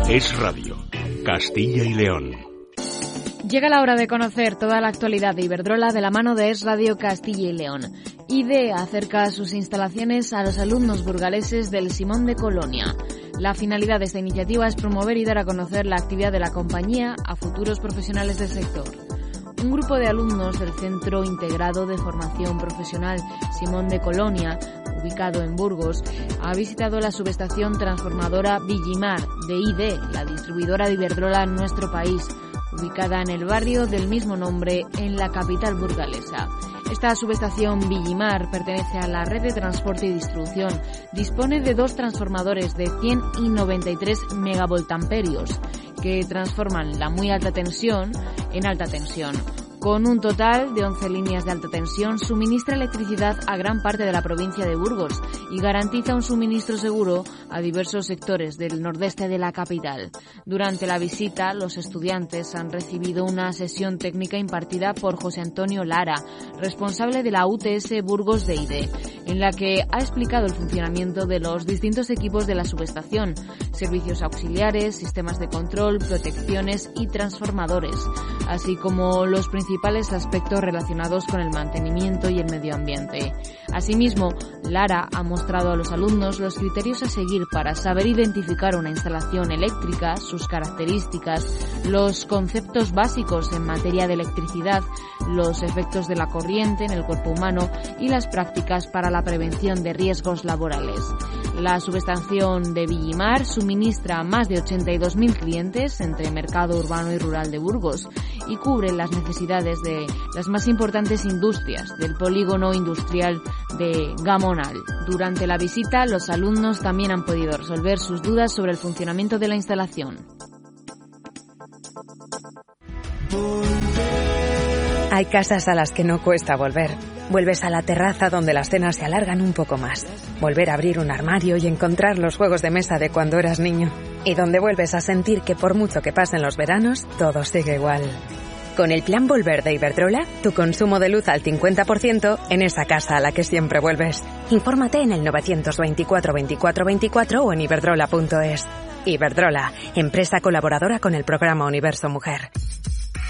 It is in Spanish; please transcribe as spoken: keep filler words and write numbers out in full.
Es Radio, Castilla y León. Llega la hora de conocer toda la actualidad de Iberdrola de la mano de Es Radio Castilla y León. I D E acerca sus instalaciones a los alumnos burgaleses del Simón de Colonia. La finalidad de esta iniciativa es promover y dar a conocer la actividad de la compañía a futuros profesionales del sector. Un grupo de alumnos del Centro Integrado de Formación Profesional Simón de Colonia, ubicado en Burgos, ha visitado la subestación transformadora Villimar de I D E, la distribuidora de Iberdrola en nuestro país, ubicada en el barrio del mismo nombre en la capital burgalesa. Esta subestación Villimar pertenece a la red de transporte y distribución. Dispone de dos transformadores de cien y noventa y tres megavoltamperios que transforman la muy alta tensión en alta tensión. Con un total de once líneas de alta tensión, suministra electricidad a gran parte de la provincia de Burgos y garantiza un suministro seguro a diversos sectores del nordeste de la capital. Durante la visita, los estudiantes han recibido una sesión técnica impartida por José Antonio Lara, responsable de la U T S Burgos de I D E, en la que ha explicado el funcionamiento de los distintos equipos de la subestación, servicios auxiliares, sistemas de control, protecciones y transformadores, así como los principales aspectos relacionados con el mantenimiento y el medio ambiente. Asimismo, Lara ha mostrado a los alumnos los criterios a seguir para saber identificar una instalación eléctrica, sus características, los conceptos básicos en materia de electricidad, los efectos de la corriente en el cuerpo humano y las prácticas para la prevención de riesgos laborales. La subestación de Villimar suministra a más de ochenta y dos mil clientes entre mercado urbano y rural de Burgos y cubre las necesidades de las más importantes industrias del polígono industrial de Gamonal. Durante la visita, los alumnos también han podido resolver sus dudas sobre el funcionamiento de la instalación. Hay casas a las que no cuesta volver. Vuelves a la terraza donde las cenas se alargan un poco más. Volver a abrir un armario y encontrar los juegos de mesa de cuando eras niño. Y donde vuelves a sentir que por mucho que pasen los veranos, todo sigue igual. Con el plan Volver de Iberdrola, tu consumo de luz al cincuenta por ciento en esa casa a la que siempre vuelves. Infórmate en el novecientos veinticuatro veinticuatro veinticuatro o en iberdrola punto es. Iberdrola, empresa colaboradora con el programa Universo Mujer.